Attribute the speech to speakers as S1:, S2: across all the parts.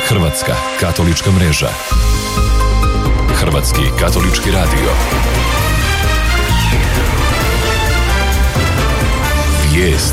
S1: Hrvatska katolička mreža. Hrvatski katolički radio. Vijesti.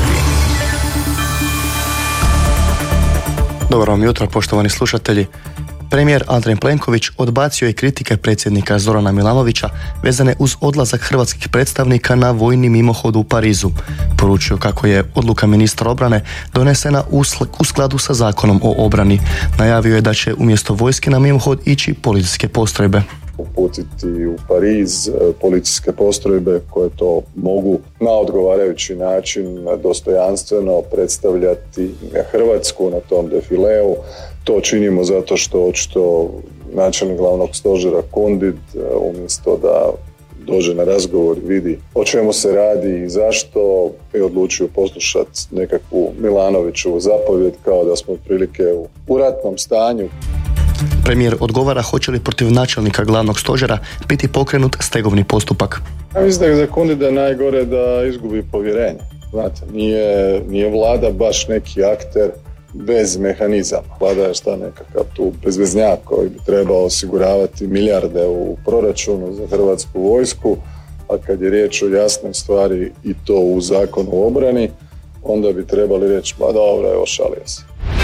S2: Dobro vam jutro, poštovani slušatelji. Premijer Andrej Plenković odbacio je kritike predsjednika Zorana Milanovića vezane uz odlazak hrvatskih predstavnika na vojni mimohod u Parizu. Poručio kako je odluka ministra obrane donesena u skladu sa zakonom o obrani. Najavio je da će umjesto vojske na mimohod ići policijske postrojbe.
S3: Uputiti u Pariz policijske postrojbe koje to mogu na odgovarajući način dostojanstveno predstavljati Hrvatsku na tom defileu. To činimo zato što očito načelnik glavnog stožera Kundit umjesto da dođe na razgovor i vidi o čemu se radi i zašto je odlučio poslušati nekakvu Milanovićevu zapovjed kao da smo otprilike u ratnom stanju.
S2: Premijer odgovara hoće li protiv načelnika glavnog stožera biti pokrenut stegovni postupak.
S3: Ja mislim da je za Kundita najgore da izgubi povjerenje. Znate, nije vlada baš neki akter bez mehanizama. Vlada je nekakav tu bezveznjak koji bi trebao osiguravati milijarde u proračunu za hrvatsku vojsku, a kad je riječ o jasnoj stvari i to u zakonu o obrani, onda bi trebali reći, ma dobro, evo šalio se.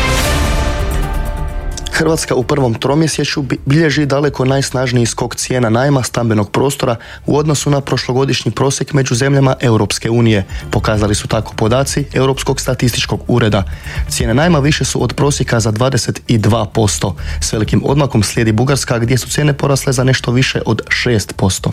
S2: Hrvatska u prvom tromjesečju bilježi daleko najsnažniji skok cijena najma stambenog prostora u odnosu na prošlogodišnji prosjek među zemljama Europske unije. Pokazali su tako podaci Europskog statističkog ureda. Cijene najma više su od prosjeka za 22%. S velikim odmakom slijedi Bugarska gdje su cijene porasle za nešto više od 6%.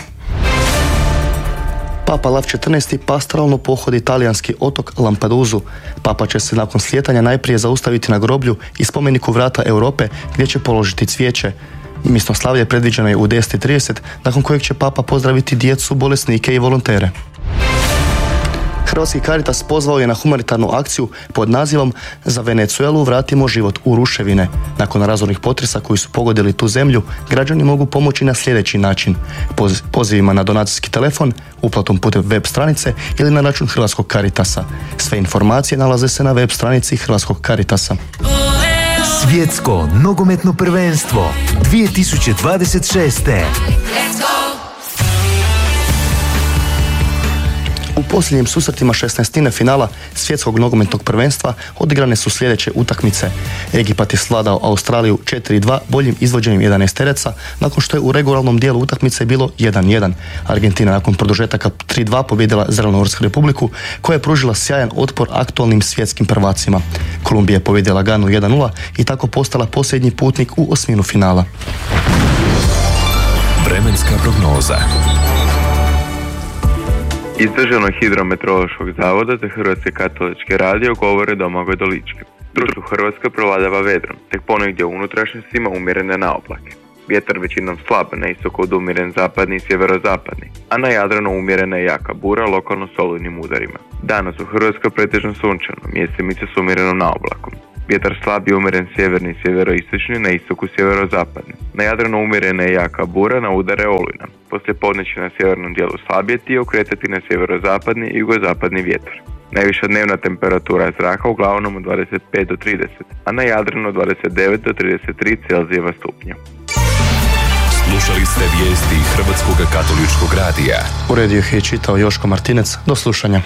S2: Papa Lav XIV. Pastoralno pohodi talijanski otok Lampedusu. Papa će se nakon slijetanja najprije zaustaviti na groblju i spomeniku Vrata Europe gdje će položiti cvijeće. Mjesno slavlje predviđeno je u 10:30, nakon kojeg će Papa pozdraviti djecu, bolesnike i volontere. Hrvatski Caritas pozvao je na humanitarnu akciju pod nazivom Za Venezuelu vratimo život u ruševine. Nakon razornih potresa koji su pogodili tu zemlju, građani mogu pomoći na sljedeći način: pozivima na donacijski telefon, uplatom putem web stranice ili na račun Hrvatskog Caritasa. Sve informacije nalaze se na web stranici Hrvatskog Caritasa.
S4: Svjetsko nogometno prvenstvo 2026.
S2: U posljednjim susretima 16. finala svjetskog nogometnog prvenstva odigrane su sljedeće utakmice. Egipat je svladao Australiju 4-2 boljim izvođenjem 11-teraca, nakon što je u regularnom dijelu utakmice bilo 1-1. Argentina nakon produžetaka 3-2 pobijedila Zelenogorsku Republiku, koja je pružila sjajan otpor aktualnim svjetskim prvacima. Kolumbija je pobijedila Ganu 1-0 i tako postala posljednji putnik u osminu finala.
S1: Vremenska prognoza.
S5: Iz Državnog hidrometeorološkog zavoda za Hrvatski katolički radio govore Domagoj Dolički. Društvo Hrvatska prevladava vedrom, tek ponegdje u unutrašnjostima umjerene naoblake. Vjetar većinom slab, na istoku umiren zapadni i sjeverozapadni, a na Jadranu umjerena je jaka bura, lokalno s olujnim udarima. Danas u Hrvatskoj pretežno sunčano, mjesemice s umjerenom naoblakom. Vjetar slab i umjeren sjeverni i sjeveroistočni, na istoku sjeverozapadni. Na Jadranu umjerena je jaka bura, na udare olujna. Poslije podne će na sjevernom dijelu slabjeti i okretati na sjeverozapadni i jugozapadni vjetar. Najviša dnevna temperatura zraka uglavnom od 25 do 30, a na Jadranu od 29 do 33 Celzijeva stupnja.
S1: Slušali ste vijesti Hrvatskog katoličkog radija.
S2: Uredio ih je čitao Joško Martinec. Do slušanja.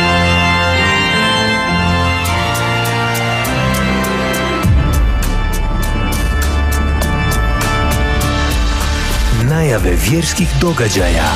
S4: Najave vjerskih događaja.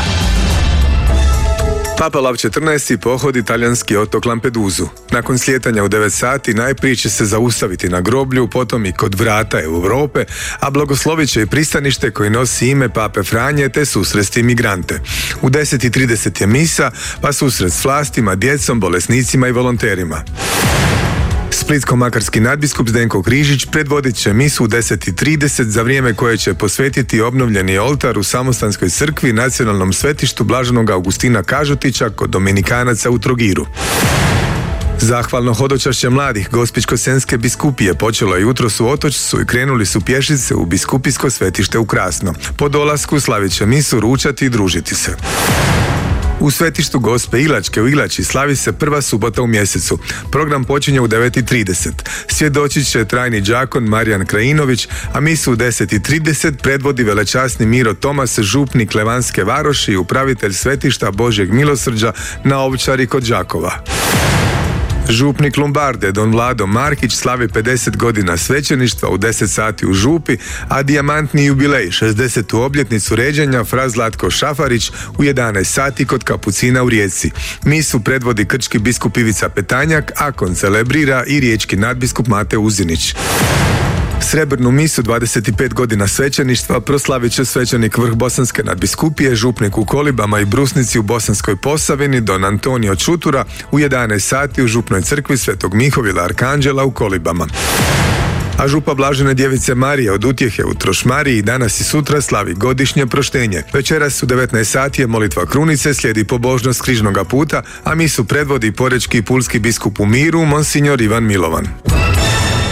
S6: Papa Lav XIV. Pohodi talijanski otok Lampedusu. Nakon slijetanja u 9 sati najprije će se zaustaviti na groblju, potom i kod Vrata Europe, a blagoslovit će i pristanište koji nosi ime Pape Franje te susresti migrante. U 10:30 je misa, pa susret s vlastima, djecom, bolesnicima i volonterima. Splitsko-makarski nadbiskup Zdenko Križić predvodit će misu u 10:30 za vrijeme koje će posvetiti obnovljeni oltar u Samostanskoj crkvi nacionalnom svetištu Blaženog Augustina Kažutića kod Dominikanaca u Trogiru. Zahvalno hodočašće mladih Gospićko-senjske biskupije počelo je jutros u Otočcu i krenuli su pješice u biskupijsko svetište u Krasno. Po dolasku slavit će misu, ručati i družiti se. U svetištu Gospe Ilačke u Ilači slavi se prva subota u mjesecu. Program počinje u 9:30. Svjedočit će trajni đakon Marijan Krajinović, a misu u 10:30 predvodi velečasni Miro Tomas, župnik Levanske Varoši i upravitelj svetišta Božjeg milosrđa na Ovčari kod Đakova. Župnik Lombarde, don Vlado Markić, slavi 50 godina svećeništva u 10 sati u Župi, a dijamantni jubilej, 60. obljetnicu ređenja, fra Zlatko Šafarić u 11 sati kod Kapucina u Rijeci. Misu predvodi krčki biskup Ivica Petanjak, a koncelebrira i riječki nadbiskup Mate Uzinić. Srebrnu misu 25 godina svećeništva proslavit će svećenik Vrh Bosanske nadbiskupije, župnik u Kolibama i Brusnici u Bosanskoj Posavini, don Antonio Čutura u 11 sati u župnoj crkvi Svetog Mihovila Arkanđela u Kolibama. A župa Blažene Djevice Marije od Utjehe u Trošmariji danas i sutra slavi godišnje proštenje. Večeras u 19 sati je molitva krunice, slijedi pobožnost križnoga puta, a misu predvodi porečki i pulski biskup u Miru, monsignor Ivan Milovan.